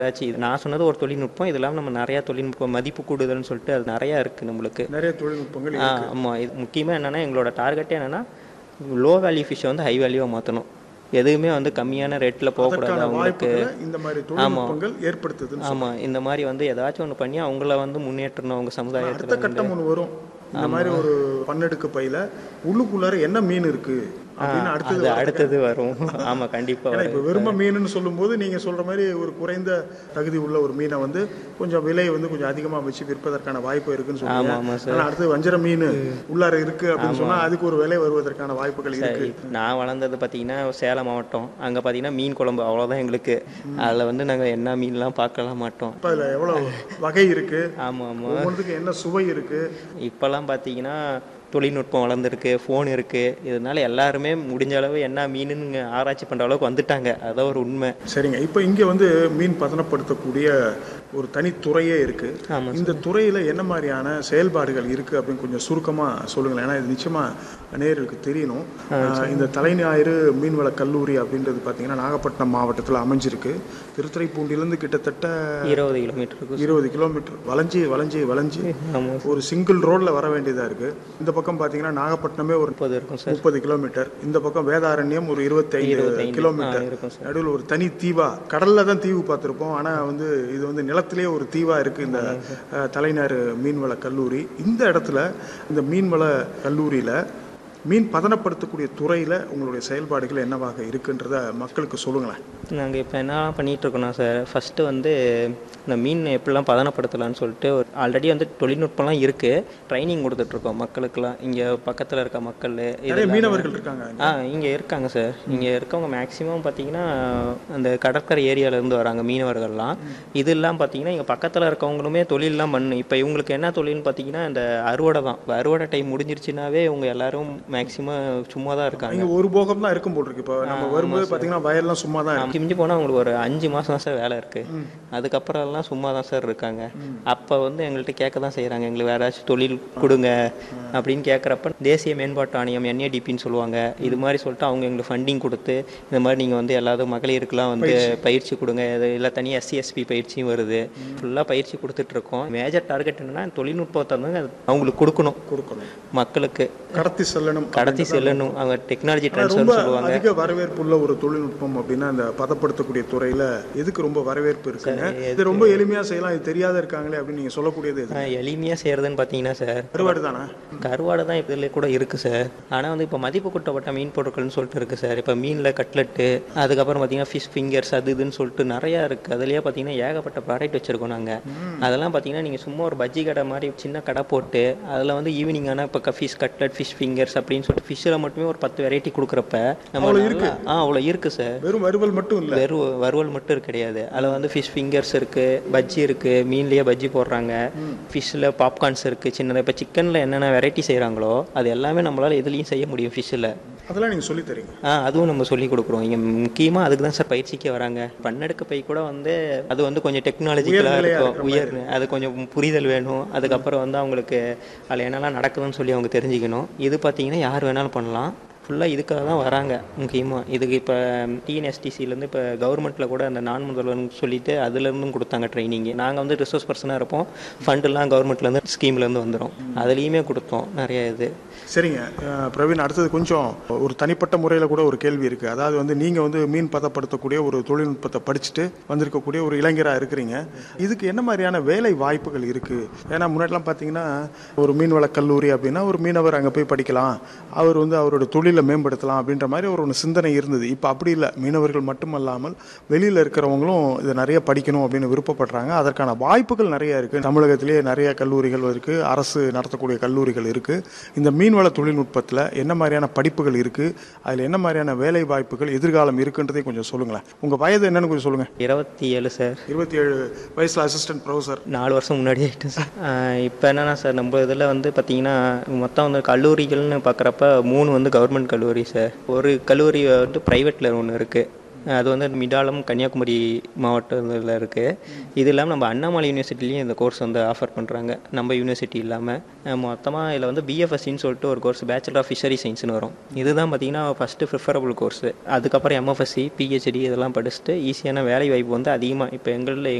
ஏதாச்சும் இது நான் சொன்னது ஒரு தொழில்நுட்பம். இது இல்லாமல் நம்ம நிறையா தொழில்நுட்பம் மதிப்பு கூடுதல்னு சொல்லிட்டு அது நிறையா இருக்குது நம்மளுக்கு. நிறைய தொழில்நுட்பங்கள் ஆமாம். இது முக்கியமாக என்னென்னா எங்களோட டார்கெட்டே என்னென்னா லோ வேல்யூ ஃபிஷ்ஷை வந்து ஹை வேல்யூவாக மாற்றணும். எதுவுமே வந்து கம்மியான ரேட்டில் போகக்கூடாது அவங்களுக்கு. இந்த மாதிரி தொழில்நுட்பங்கள் ஏற்படுத்துது. ஆமாம், இந்த மாதிரி வந்து ஏதாச்சும் ஒன்று பண்ணி அவங்கள வந்து முன்னேற்றணும் அவங்க சமுதாயத்தில். அடுத்த கட்டம் ஒன்று வரும். இந்த மாதிரி ஒரு பன்னெடுக்கு பையில உள்ளுக்குள்ளார என்ன மீன் இருக்கு அப்படின்னு அடுத்தது வரும். ஆமா, கண்டிப்பா. இப்போ வெறும மீன் சொல்லும் போது நீங்க சொல்ற மாதிரி ஒரு குறைந்த தகுதி உள்ள ஒரு மீனை வந்து கொஞ்சம் விலை வந்து கொஞ்சம் அதிகமா வச்சு விற்பதற்கான வாய்ப்பு இருக்குன்னு சொல்லுவாங்க. அடுத்து வஞ்சர மீன் உள்ளார இருக்கு அப்படின்னு சொன்னா அதுக்கு ஒரு விலை வருவதற்கான வாய்ப்புகள் இருக்கு. நான் வளர்ந்தது பாத்தீங்கன்னா சேலம் மாவட்டம். அங்க பாத்தீங்கன்னா மீன் குழம்பு அவ்வளவுதான் எங்களுக்கு. அதுல வந்து நாங்க என்ன மீன்லாம் பார்க்கலாம் மாட்டோம். அதுல எவ்வளவு வகை இருக்கு, ஆமா ஆமா, ஒவ்வொன்றுக்கு என்ன சுவை இருக்கு. இப்பெல்லாம் பாத்தீங்கன்னா தொழில்நுட்பம் வளர்ந்துருக்கு, ஃபோன் இருக்குது. இதனால எல்லாருமே முடிஞ்ச அளவு என்ன மீனுன்னு ஆராய்ச்சி பண்ணுற அளவுக்கு வந்துட்டாங்க. அதான் ஒரு உண்மை. சரிங்க. இப்போ இங்கே வந்து மீன் பதனப்படுத்தக்கூடிய ஒரு தனித்துறையே இருக்குது. இந்த துறையில் என்ன மாதிரியான செயல்பாடுகள் இருக்குது அப்படின்னு கொஞ்சம் சுருக்கமாக சொல்லுங்களேன். ஏன்னா இது நிச்சயமாக நேயர்களுக்கு தெரியணும். இந்த தலைஞாயிறு மீன்வள கல்லூரி அப்படின்றது பார்த்தீங்கன்னா நாகப்பட்டினம் மாவட்டத்தில் அமைஞ்சிருக்கு. திருத்துறைப்பூண்டிலேருந்து கிட்டத்தட்ட 20 கிலோமீட்டர் வளைஞ்சி வளைஞ்சி வளைஞ்சி ஒரு சிங்கிள் ரோடில் வர வேண்டியதாக இருக்குது. இந்த பக்கம் பார்த்தீங்கன்னா நாகப்பட்டினமே ஒரு 30 கிலோமீட்டர், இந்த பக்கம் வேதாரண்யம் ஒரு 25 கிலோமீட்டர். நடுவில் ஒரு தனி தீவா, கடல்ல தான் தீவு பார்த்துருப்போம், ஆனால் வந்து இது வந்து நிலத்திலேயே ஒரு தீவா இருக்கு இந்த தலைஞாயிறு மீன்வள கல்லூரி. இந்த இடத்துல இந்த மீன்வள கல்லூரியில மீன் பதனப்படுத்தக்கூடிய துறையில் உங்களுடைய செயல்பாடுகள் என்னவாக இருக்குன்றத மக்களுக்கு சொல்லுங்களேன். நாங்கள் இப்போ என்ன பண்ணிகிட்ருக்கோன்னா சார், ஃபஸ்ட்டு வந்து இந்த மீன் எப்படிலாம் பதனப்படுத்தலான்னு சொல்லிட்டு ஆல்ரெடி வந்து தொழில்நுட்பம்லாம் இருக்குது. ட்ரைனிங் கொடுத்துட்ருக்கோம் மக்களுக்கெல்லாம். இங்கே பக்கத்தில் இருக்க மக்கள் மீனவர்கள் இருக்காங்க. இங்கே இருக்காங்க சார். இங்கே இருக்கவங்க மேக்ஸிமம் பார்த்தீங்கன்னா அந்த கடற்கரை ஏரியாவிலேருந்து வராங்க மீனவர்கள்லாம். இதெல்லாம் பார்த்தீங்கன்னா இங்கே பக்கத்தில் இருக்கவங்களுமே தொழிலெலாம் பண்ணு. இப்போ இவங்களுக்கு என்ன தொழில்னு பார்த்தீங்கன்னா இந்த அறுவடை தான். அறுவடை டைம் முடிஞ்சிருச்சுனாவே இவங்க எல்லாரும் மேக்ஸிமம் சும்மா தான் இருக்காங்க. ஒரு போகம் தான் இருக்கும் போட்டிருக்கு. இப்போ நம்ம வரும்போது பார்த்தீங்கன்னா வயல்லாம் சும்மா தான் இருக்கு. மிஞ்சி போனால் அவங்களுக்கு ஒரு 5 மாதம் தான் சார் வேலை இருக்குது. அதுக்கப்புறம் எல்லாம் சும்மா தான் சார் இருக்காங்க. அப்போ வந்து எங்கள்கிட்ட கேட்க தான் செய்கிறாங்க, எங்களுக்கு வேற ஏதாச்சும் தொழில் கொடுங்க அப்படின்னு கேட்குறப்ப தேசிய மேம்பாட்டு ஆணையம் NADPன்னு சொல்லுவாங்க. இது மாதிரி சொல்லிட்டு அவங்க எங்களுக்கு ஃபண்டிங் கொடுத்து இந்த மாதிரி நீங்கள் வந்து எல்லாரும் மகளிருக்கெல்லாம் வந்து பயிற்சி கொடுங்க. இல்லை தனியாக SC SB பயிற்சியும் வருது. ஃபுல்லாக பயிற்சி கொடுத்துட்ருக்கோம். மேஜர் டார்கெட் என்னன்னா தொழில்நுட்பத்தை வந்து அவங்களுக்கு கொடுக்கணும் மக்களுக்கு. கடத்தி செல்லணும். அவங்க டெக்னாலஜி ட்ரான்ஸ்ஃபர் சொல்லுவாங்க. அதிக வரவேற்புள்ள ஒரு தொழில்நுட்பம் அப்படின்னா அந்த பதப்படுத்தக்கூடிய துறையில எதுக்கு ரொம்ப வரவேற்பு இருக்குங்க? இது ரொம்ப எளிமையா செய்யலாம், இது தெரியாத இருக்காங்களே அப்படின்னு நீங்க சொல்லக்கூடியது எளிமையா செய்யறதுன்னு பாத்தீங்கன்னா சார் கருவாடு தானே. கருவாடு தான் இதுல கூட இருக்கு சார். ஆனா வந்து இப்போ மதிப்பு கூட்டப்பட்ட மீன் பொருட்கள்னு சொல்லிட்டு இருக்கு சார். இப்போ மீன்ல கட்லெட்டு, அதுக்கப்புறம் பாத்தீங்கன்னா ஃபிஷ் ஃபிங்கர்ஸ், அது இதுன்னு சொல்லிட்டு நிறைய இருக்கு. அதுலயே பாத்தீங்கன்னா ஏகப்பட்ட ப்ராடக்ட் வச்சிருக்கோம் நாங்க. அதெல்லாம் பாத்தீங்கன்னா நீங்க சும்மா ஒரு பஜ்ஜி கடை மாதிரி சின்ன கடை போட்டு அதுல வந்து ஈவினிங் ஆனா இப்போ ஃபிஷ் கட்லெட், ஃபிஷ் ஃபிங்கர்ஸ் அப்படின்னு சொல்லிட்டு ஃபிஷ்ஷில் மட்டுமே ஒரு 10 வெரைட்டி கொடுக்குறப்ப நம்ம அவ்வளோ இருக்கு சார். வெறும் வறுவல் மட்டும் இல்லை, வெறும் வறுவல் மட்டும் கிடையாது. அதில் வந்து ஃபிஷ் ஃபிங்கர்ஸ் இருக்கு, பஜ்ஜி இருக்கு, மீன்லேயே பஜ்ஜி போடுறாங்க, ஃபிஷ்ஷில் பாப்கார்ன்ஸ் இருக்கு சின்னதாக. இப்போ சிக்கனில் என்னென்ன வெரைட்டி செய்கிறாங்களோ அது எல்லாமே நம்மளால் எதுலேயும் செய்ய முடியும் ஃபிஷ்ஷில். அதெல்லாம் நீங்கள் சொல்லி தரீங்க? அதுவும் நம்ம சொல்லி கொடுக்குறோம். இங்கே முக்கியமாக அதுக்கு தான் சார் பயிற்சிக்கே வராங்க. பன்னெடுக்க பை கூட வந்து அது வந்து கொஞ்சம் டெக்னாலஜிக்கலாக இருக்கும், அது கொஞ்சம் புரிதல் வேணும். அதுக்கப்புறம் வந்து அவங்களுக்கு அதில் என்னெல்லாம் நடக்குதுன்னு சொல்லி அவங்க தெரிஞ்சுக்கணும். இது பார்த்தீங்கன்னா யார் வேணாலும் பண்ணலாம். ஃபுல்லாக இதுக்காக தான் வராங்க முக்கியமாக. இதுக்கு இப்போ TNSTCலேருந்து இப்போ கவர்மெண்ட்டில் கூட அந்த நான் முதல்வன் சொல்லிட்டு அதுலேருந்தும் கொடுத்தாங்க ட்ரைனிங்கு. நாங்கள் வந்து ரிசோர்ஸ் பர்சனாக இருப்போம். ஃபண்டெல்லாம் கவர்மெண்ட்லேருந்து ஸ்கீம்லேருந்து வந்துடும். அதுலேயுமே கொடுத்தோம் நிறைய இது. சரிங்க பிரவீன், அடுத்தது கொஞ்சம் ஒரு தனிப்பட்ட முறையில் கூட ஒரு கேள்வி இருக்குது. அதாவது வந்து நீங்கள் வந்து மீன் பதப்படுத்தக்கூடிய ஒரு தொழில்நுட்பத்தை படிச்சுட்டு வந்திருக்கக்கூடிய ஒரு இளைஞராக இருக்கிறீங்க. இதுக்கு என்ன மாதிரியான வேலை வாய்ப்புகள் இருக்குது? ஏன்னா முன்னாடிலாம் பார்த்தீங்கன்னா ஒரு மீன்வள கல்லூரி அப்படின்னா ஒரு மீனவர் அங்கே போய் படிக்கலாம், அவர் வந்து அவரோட தொழிலை மேம்படுத்தலாம் அப்படின்ற மாதிரி ஒரு சிந்தனை இருந்தது. இப்போ அப்படி இல்லை. மீனவர்கள் மட்டுமல்லாமல் வெளியில் இருக்கிறவங்களும் இதை நிறைய படிக்கணும் அப்படின்னு விருப்பப்படுறாங்க. அதற்கான வாய்ப்புகள் நிறைய இருக்குது. தமிழகத்திலேயே நிறைய கல்லூரிகள் இருக்குது, அரசு நடத்தக்கூடிய கல்லூரிகள் இருக்குது. இந்த மீன்வள தொழில்நுட்பத்தில் என்ன மாதிரியான படிப்புகள் இருக்குது, அதில் என்ன மாதிரியான வேலை வாய்ப்புகள் எதிர்காலம் இருக்குன்றதை கொஞ்சம் சொல்லுங்களேன். உங்கள் வயது என்னன்னு கொஞ்சம் சொல்லுங்கள். 27 சார். 27 வயசில் அசிஸ்டன்ட் ப்ரொஃபஸர். 4 வருஷம் முன்னாடி ஆகிட்டேன் சார். இப்போ என்னன்னா சார், நம்ம இதில் வந்து பார்த்தீங்கன்னா மொத்தம் வந்து கல்லூரிகள்னு பார்க்குறப்ப 3 வந்து கவர்மெண்ட் கல்லூரி சார். ஒரு கல்லூரி வந்து ப்ரைவேட்டில் ஒன்று இருக்குது. அது வந்து மிடாலம் கன்னியாகுமரி மாவட்டத்தில் இருக்குது. இது இல்லாமல் நம்ம அண்ணாமலை யூனிவர்சிட்டிலையும் இந்த கோர்ஸ் வந்து ஆஃபர் பண்ணுறாங்க, நம்ம யூனிவர்சிட்டி இல்லாமல். மொத்தமாக இதில் வந்து பிஎஃப்எஸ்சின்னு சொல்லிட்டு ஒரு கோர்ஸ், பேச்சுலர் ஆஃப் ஃபிஷரி சயின்ஸ்னு வரும். இதுதான் பார்த்திங்கன்னா ஃபஸ்ட்டு ப்ரிஃபரபிள் கோர்ஸு. அதுக்கப்புறம் எம்எஃப்எஸ்சி, பிஹெச்டி இதெல்லாம் படிச்சுட்டு ஈஸியான வேலை வாய்ப்பு வந்து அதிகமாக இப்போ